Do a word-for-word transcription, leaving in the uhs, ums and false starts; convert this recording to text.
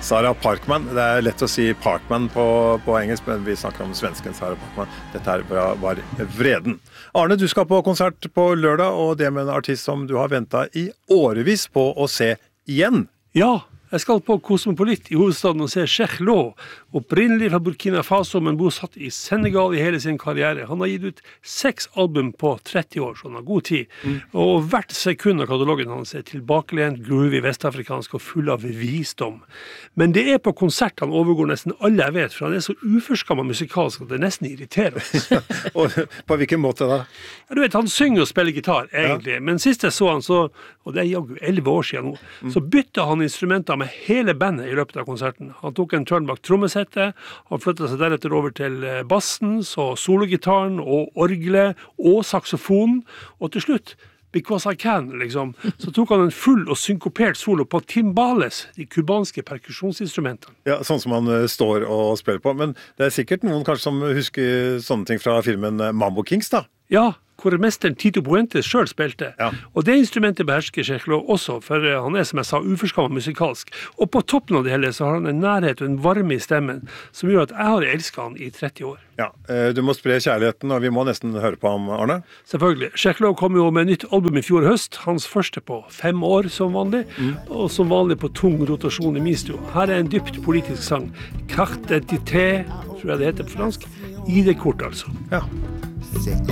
Sarah Parkman. Det er lett å si Parkman på, på engelsk, men vi snakker om svensken Sarah Parkman. Dette her var, var vreden. Arne, du skal på konsert på lørdag, og det med en artist som du har ventet i årevis på å se igjen. Ja, jeg skal på Kosmopolit i hovedstaden og se Cheikh Lo, opprinnelig fra Burkina Faso, men bosatt i Senegal i hele sin karriere. Han har gitt ut seks album på tretti år, så han har god tid. Mm. Og hvert sekund av katalogen hans er tilbakelent, groovy, vestafrikansk og full av visdom. Men det er på konsert han overgår nesten alle jeg vet, for han er så uforskammet musikalsk at det nesten irriterer oss. Og på hvilken måte da? Ja, du vet, han synger og spiller gitar, egentlig. Ja. Men sist jeg så han, så, og det er jo elleve år siden nå, mm. så bytta han instrumenter med hele bandet i løpet av konserten. Han tok en turn bak trommesettet, han flyttet seg deretter over til bassen, så sologitaren og orgelet og saksofonen, og til slutt, because I can, liksom, så tok han en full og synkopert solo på timbales, de kubanske perkusjonsinstrumentene. Ja, sånn som han står og spiller på, men det er sikkert noen kanskje som husker sånne ting fra filmen Mambo Kings, da? Ja, hvor mesteren Tito Puentes selv spilte. Ja. Og det instrumentet behersker Cheikh Lo også, for han er, som jeg sa, uforskammet musikalsk. Og på toppen av det hele så har han en nærhet og en varme i stemmen, som gjør at jeg har elsket han i tretti år. Ja, du må spre kjærligheten, og vi må nesten høre på ham, Arne. Selvfølgelig. Cheikh Lo kom jo med nytt album i fjor høst, hans første på fem år som vanlig, mm. og som vanlig på tung rotasjon i min stue. Her er en dypt politisk sang. Carte d'identité, tror jeg det heter på fransk. I det kort, altså. Ja.